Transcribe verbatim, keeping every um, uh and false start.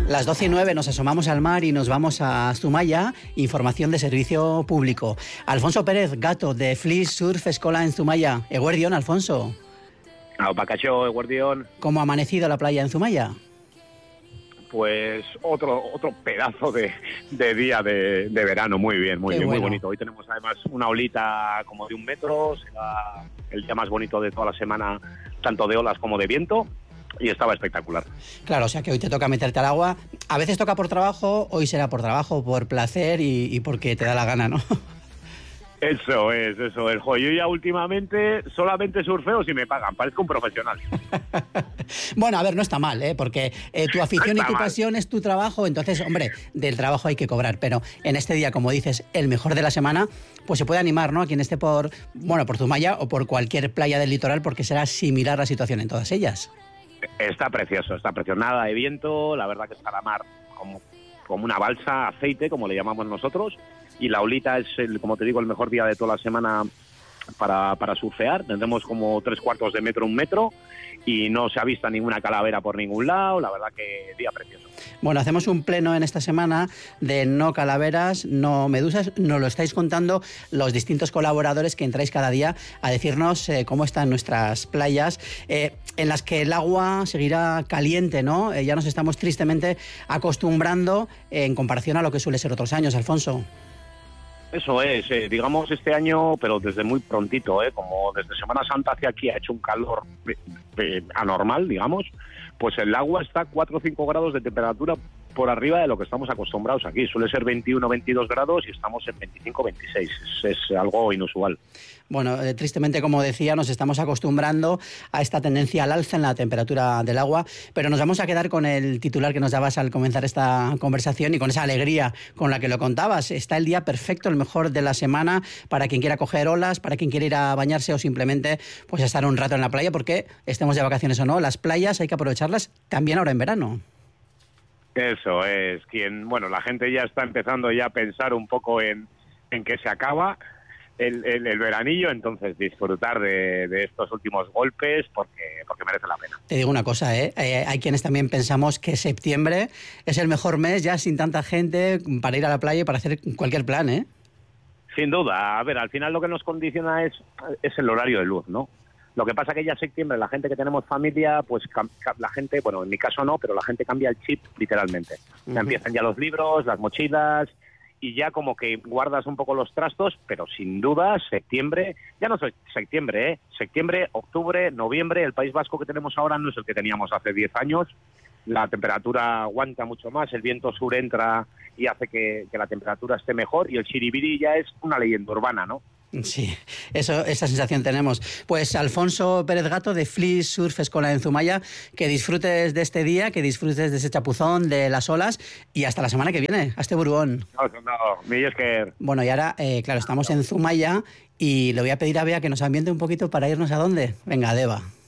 Las doce y nueve nos asomamos al mar y nos vamos a Zumaya, información de servicio público. Alfonso Pérez Gato, de Flis Surf Escola en Zumaya. Eguerdión, Alfonso. Aupacacho, Eguerdión. ¿Cómo ha amanecido la playa en Zumaya? Pues otro otro pedazo de, de día de, de verano, muy bien, muy Qué bien, bueno. muy bonito. Hoy tenemos además una olita como de un metro, será el día más bonito de toda la semana, tanto de olas como de viento, y estaba espectacular. Claro, o sea que hoy te toca meterte al agua. A veces toca por trabajo, hoy será por trabajo, por placer y, y porque te da la gana, ¿no? Eso es, eso es. Jo, yo ya últimamente solamente surfeo si me pagan, parezco un profesional. Bueno, a ver, no está mal, ¿eh? Porque eh, tu afición No y tu está mal. pasión es tu trabajo, entonces, hombre, del trabajo hay que cobrar, pero en este día, como dices, el mejor de la semana, pues se puede animar, ¿no? A quien esté por, bueno, por Zumaya o por cualquier playa del litoral, porque será similar la situación en todas ellas. Está precioso, está precioso. Nada de viento, la verdad que está la mar como, como una balsa, aceite, como le llamamos nosotros, y la olita es, el, como te digo, el mejor día de toda la semana para, para surfear. Tendremos como tres cuartos de metro, un metro, y no se ha visto ninguna calavera por ningún lado. La verdad que día precioso. Bueno, hacemos un pleno en esta semana de no calaveras, no medusas. Nos lo estáis contando los distintos colaboradores que entráis cada día a decirnos eh, cómo están nuestras playas, eh, en las que el agua seguirá caliente, ¿no? Eh, ya nos estamos tristemente acostumbrando eh, en comparación a lo que suele ser otros años, Alfonso. Eso es, eh, digamos este año, pero desde muy prontito, eh, como desde Semana Santa hacia aquí ha hecho un calor eh, eh, anormal, digamos, pues el agua está a cuatro o cinco grados de temperatura por arriba de lo que estamos acostumbrados aquí. Suele ser veintiuno o veintidós grados y estamos en veinticinco o veintiséis. Es, es algo inusual. Bueno, eh, tristemente, como decía, nos estamos acostumbrando a esta tendencia al alza en la temperatura del agua, pero nos vamos a quedar con el titular que nos dabas al comenzar esta conversación y con esa alegría con la que lo contabas. Está el día perfecto, el mejor de la semana, para quien quiera coger olas, para quien quiera ir a bañarse o simplemente pues estar un rato en la playa, porque estemos de vacaciones o no, las playas hay que aprovecharlas también ahora en verano. Eso es, quien, bueno, la gente ya está empezando ya a pensar un poco en, en que se acaba el, el, el veranillo, entonces disfrutar de, de estos últimos golpes porque, porque merece la pena. Te digo una cosa, ¿eh? Eh, hay quienes también pensamos que septiembre es el mejor mes ya sin tanta gente para ir a la playa y para hacer cualquier plan, ¿eh? Sin duda, a ver, al final lo que nos condiciona es, es el horario de luz, ¿no? Lo que pasa que ya septiembre, la gente que tenemos familia, pues la gente, bueno, en mi caso no, pero la gente cambia el chip literalmente. Uh-huh. Ya empiezan ya los libros, las mochilas, y ya como que guardas un poco los trastos, pero sin duda septiembre, ya no soy septiembre, ¿eh? Septiembre, octubre, noviembre, el País Vasco que tenemos ahora no es el que teníamos hace diez años. La temperatura aguanta mucho más, el viento sur entra y hace que, que la temperatura esté mejor, y el chiribiri ya es una leyenda urbana, ¿no? Sí, eso, esa sensación tenemos. Pues Alfonso Pérez Gato, de Flis Surf Escola en Zumaya, que disfrutes de este día, que disfrutes de ese chapuzón, de las olas, y hasta la semana que viene, a este Burgón. No, no, mi es que... Bueno, y ahora, eh, claro, estamos en Zumaya y le voy a pedir a Bea que nos ambiente un poquito para irnos a dónde. Venga, Deva.